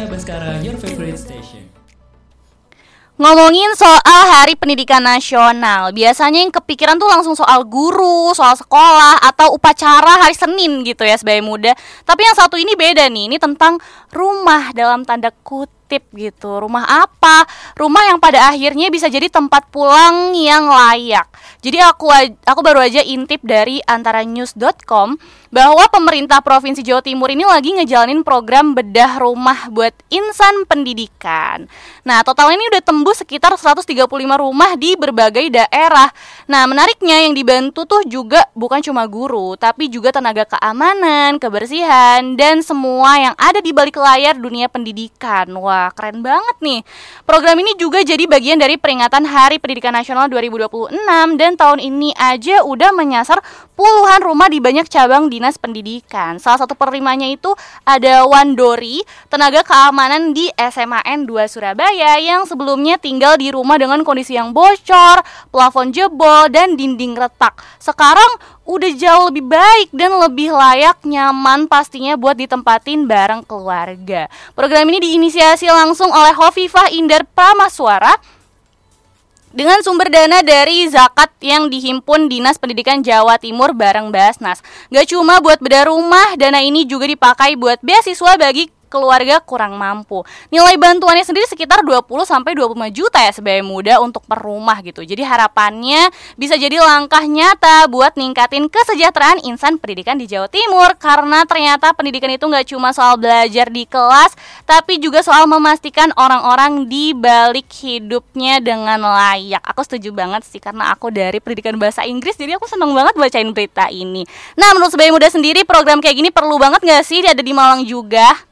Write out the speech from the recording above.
Radionya Baskara, your favorite station. Ngomongin soal Hari Pendidikan Nasional, biasanya yang kepikiran tuh langsung soal guru, soal sekolah, atau upacara hari Senin gitu ya sebagai muda. Tapi yang satu ini beda nih, ini tentang rumah dalam tanda kutip gitu. Rumah apa? Rumah yang pada akhirnya bisa jadi tempat pulang yang layak. Jadi aku baru aja intip dari antaranews.com bahwa pemerintah Provinsi Jawa Timur ini lagi ngejalanin program bedah rumah buat insan pendidikan. Nah, totalnya ini udah tembus sekitar 135 rumah di berbagai daerah. Nah, menariknya yang dibantu tuh juga bukan cuma guru, tapi juga tenaga keamanan, kebersihan, dan semua yang ada di balik layar dunia pendidikan. Wah, keren banget nih. Program ini juga jadi bagian dari peringatan Hari Pendidikan Nasional 2026 dan tahun ini aja udah menyasar puluhan rumah di banyak cabang dinas pendidikan. Salah satu penerimanya itu ada Wandori, tenaga keamanan di SMAN 2 Surabaya yang sebelumnya tinggal di rumah dengan kondisi yang bocor, plafon jebol, dan dinding retak. Sekarang udah jauh lebih baik dan lebih layak, nyaman pastinya buat ditempatin bareng keluarga. Program ini diinisiasi langsung oleh Hovifah Indar Pramaswara dengan sumber dana dari zakat yang dihimpun Dinas Pendidikan Jawa Timur bareng Basnas. Gak cuma buat bedah rumah, dana ini juga dipakai buat beasiswa bagi keluarga kurang mampu. Nilai bantuannya sendiri sekitar 20-25 juta ya sebagai muda untuk per rumah gitu. Jadi harapannya bisa jadi langkah nyata buat ningkatin kesejahteraan insan pendidikan di Jawa Timur. Karena ternyata pendidikan itu gak cuma soal belajar di kelas, tapi juga soal memastikan orang-orang di balik hidupnya dengan layak. Aku setuju banget sih, karena aku dari pendidikan bahasa Inggris, jadi aku seneng banget bacain berita ini. Nah, menurut sebagai muda sendiri, program kayak gini perlu banget gak sih ada di Malang juga?